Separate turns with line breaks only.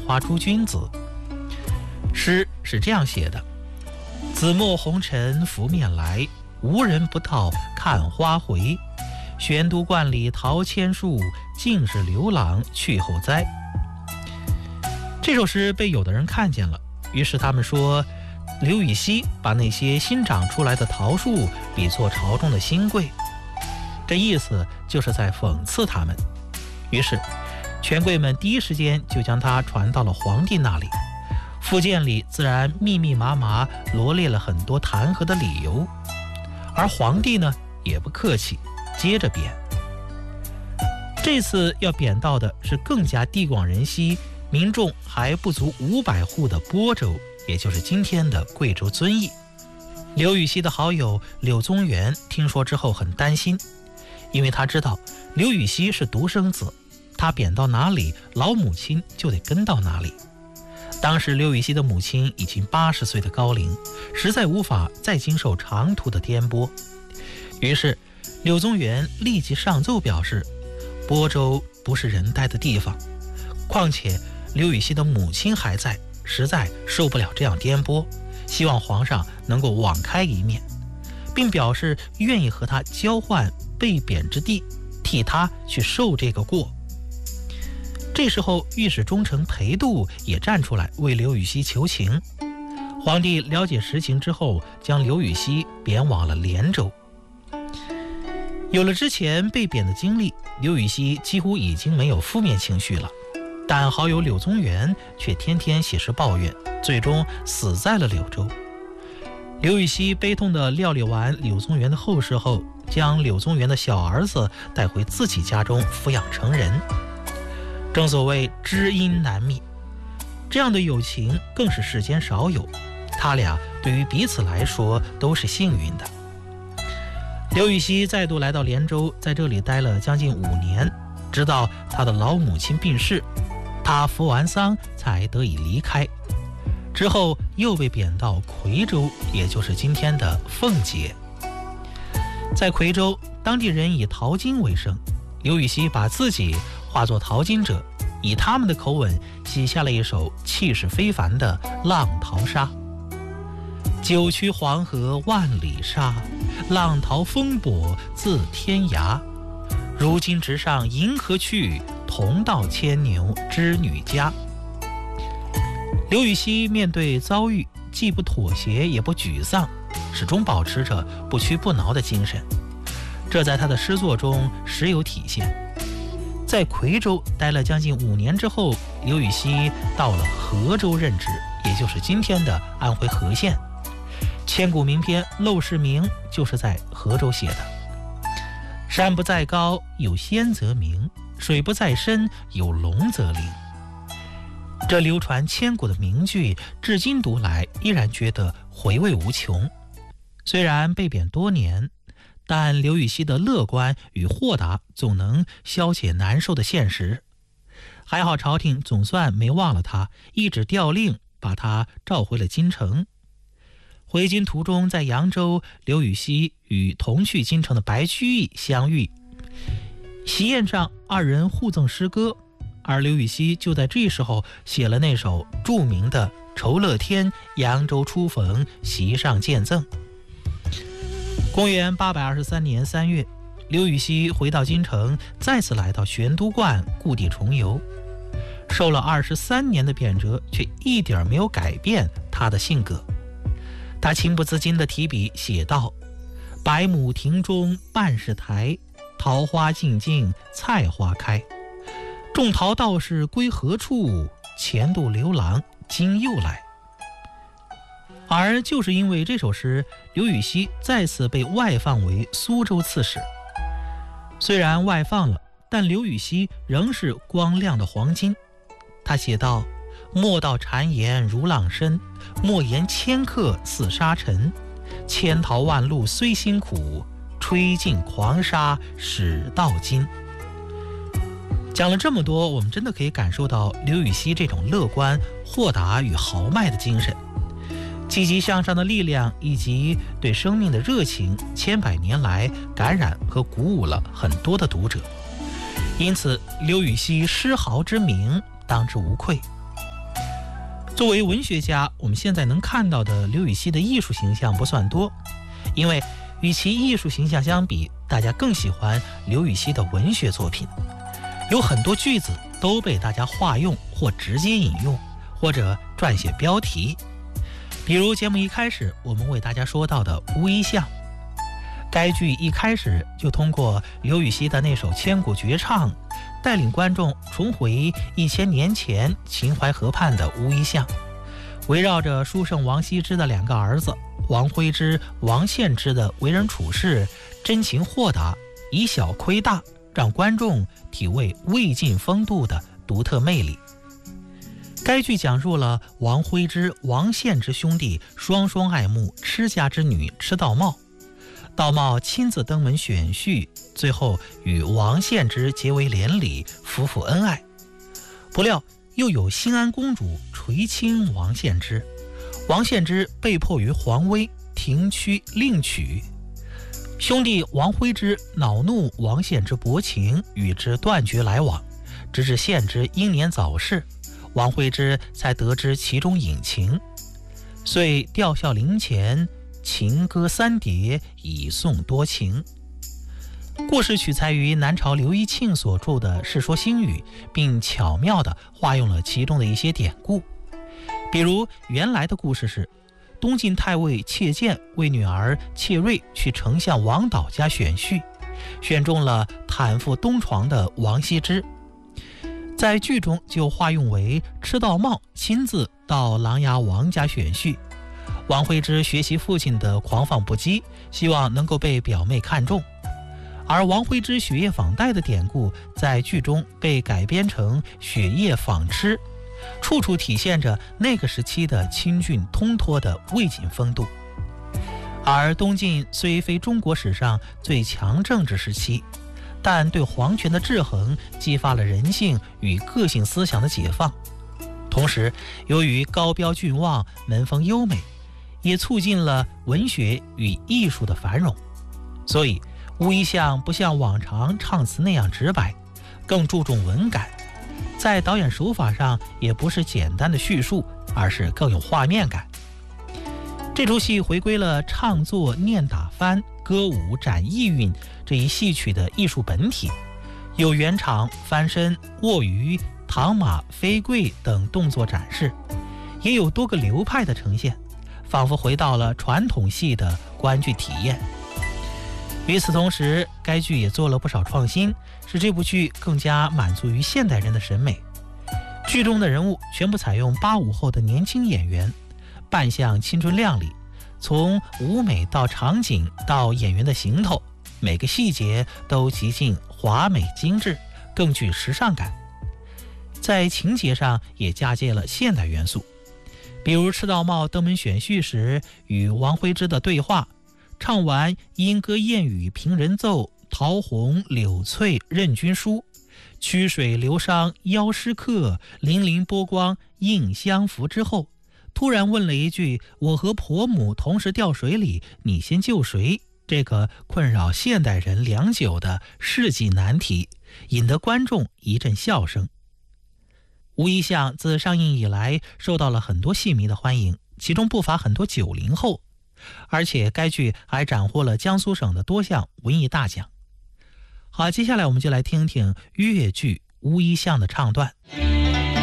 花出君子。诗是这样写的：紫陌红尘拂面来，无人不到看花回。玄都观里桃千树，尽是刘郎去后栽。这首诗被有的人看见了，于是他们说刘禹锡把那些新长出来的桃树比作朝中的新贵，这意思就是在讽刺他们。于是权贵们第一时间就将它传到了皇帝那里，附件里自然密密麻麻罗列了很多弹劾的理由，而皇帝呢也不客气，接着贬。这次要贬到的是更加地广人稀，民众还不足500户的播州，也就是今天的贵州遵义。刘禹锡的好友柳宗元听说之后很担心，因为他知道刘禹锡是独生子，他贬到哪里，老母亲就得跟到哪里。当时刘禹锡的母亲已经80岁的高龄，实在无法再经受长途的颠簸。于是柳宗元立即上奏表示，播州不是人待的地方，况且刘禹锡的母亲还在，实在受不了这样颠簸，希望皇上能够网开一面，并表示愿意和他交换被贬之地，替他去受这个过。这时候御史中丞裴度也站出来为刘禹锡求情。皇帝了解实情之后，将刘禹锡贬往了连州。有了之前被贬的经历，刘禹锡几乎已经没有负面情绪了，但好友柳宗元却天天写诗抱怨，最终死在了柳州。刘禹锡悲痛地料理完柳宗元的后事后，将柳宗元的小儿子带回自己家中抚养成人。正所谓知音难觅，这样的友情更是世间少有，他俩对于彼此来说都是幸运的。刘禹锡再度来到连州，在这里待了将近5年，直到他的老母亲病逝，他服完丧才得以离开。之后又被贬到夔州，也就是今天的奉节。在夔州，当地人以淘金为生，刘禹锡把自己化作淘金者，以他们的口吻写下了一首气势非凡的《浪淘沙》。九曲黄河万里沙，浪淘风簸自天涯。如今直上银河去，同到牵牛织女家。刘禹锡面对遭遇，既不妥协也不沮丧，始终保持着不屈不挠的精神，这在他的诗作中时有体现。在夔州待了将近5年之后，刘禹锡到了和州任职，也就是今天的安徽和县。千古名篇《陋室铭》就是在和州写的。山不在高，有仙则名；水不在深，有龙则灵。这流传千古的名句，至今读来依然觉得回味无穷。虽然被贬多年，但刘禹锡的乐观与豁达总能消解难受的现实。还好朝廷总算没忘了他，一纸调令把他召回了京城。回京途中，在扬州，刘禹锡与同去京城的白居易相遇，席宴上二人互赠诗歌，而刘禹锡就在这时候写了那首著名的《酬乐天扬州初逢席上见赠》。公元823年3月，刘禹锡回到京城，再次来到玄都观故地重游。受了23年的贬谪，却一点没有改变他的性格。他情不自禁地提笔写道：百亩庭中半是台，桃花尽尽菜花开。种桃道士归何处？前度刘郎今又来。而就是因为这首诗，刘禹锡再次被外放为苏州刺史。虽然外放了，但刘禹锡仍是光亮的黄金。他写道：莫道谗言如浪深，莫言迁客似沙尘。千淘万漉虽辛苦，吹尽狂沙始到金。讲了这么多，我们真的可以感受到刘禹锡这种乐观、豁达与豪迈的精神，积极向上的力量以及对生命的热情，千百年来感染和鼓舞了很多的读者。因此，刘禹锡诗豪之名当之无愧。 作为文学家，我们现在能看到的刘禹锡的艺术形象不算多，因为与其艺术形象相比，大家更喜欢刘禹锡的文学作品。有很多句子都被大家化用或直接引用，或者撰写标题。比如节目一开始我们为大家说到的《乌衣巷》，该剧一开始就通过刘禹锡的那首千古绝唱，带领观众重回1000年前秦淮河畔的乌衣巷，围绕着书圣王羲之的2个儿子王徽之、王献之的为人处事真情豁达，以小窥大，让观众体味魏晋风度的独特魅力。该剧讲述了王徽之、王献之兄弟双双爱慕吃家之女吃道茂，道茂亲自登门选婿，最后与王献之结为连理，夫妇恩爱。不料又有新安公主垂青王献之，王献之被迫于皇威停屈另娶。兄弟王徽之恼怒王献之薄情，与之断绝来往，直至献之英年早逝，王徽之才得知其中隐情，遂吊孝陵前，情歌3叠，以颂多情。故事取材于南朝刘义庆所著的《世说新语》，并巧妙地化用了其中的一些典故。比如原来的故事是，东晋太尉妾建为女儿妾瑞去丞相王导家选婿，选中了袒腹东床的王羲之，在剧中就化用为吃道茂亲自到琅琊王家选婿。王徽之学习父亲的狂放不羁，希望能够被表妹看中，而王徽之雪夜访戴的典故在剧中被改编成雪夜访吃，处处体现着那个时期的清俊通脱的魏晋风度。而东晋虽非中国史上最强政治时期，但对皇权的制衡激发了人性与个性思想的解放，同时由于高标俊望，门风优美，也促进了文学与艺术的繁荣。所以乌衣巷不像往常唱词那样直白，更注重文感，在导演手法上也不是简单的叙述，而是更有画面感。这出戏回归了唱作念打翻、歌舞展意韵这一戏曲的艺术本体，有圆场、翻身、卧鱼、躺马、飞跪等动作展示，也有多个流派的呈现，仿佛回到了传统戏的观剧体验。与此同时，该剧也做了不少创新，使这部剧更加满足于现代人的审美。剧中的人物全部采用85后的年轻演员，扮相青春靓丽，从舞美到场景到演员的行头，每个细节都极尽华美精致，更具时尚感。在情节上也嫁接了现代元素，比如吃道茂登门选婿时与王徽之的对话，唱完莺歌燕语平人奏，桃红柳翠任君书，曲水流觞邀诗客，粼粼波光映相扶之后，突然问了一句：我和婆母同时掉水里，你先救谁？这个困扰现代人良久的世纪难题，引得观众一阵笑声。乌衣巷自上映以来受到了很多戏迷的欢迎，其中不乏很多90后，而且该剧还斩获了江苏省的多项文艺大奖。好，接下来我们就来听听粤剧《乌衣巷》的唱段。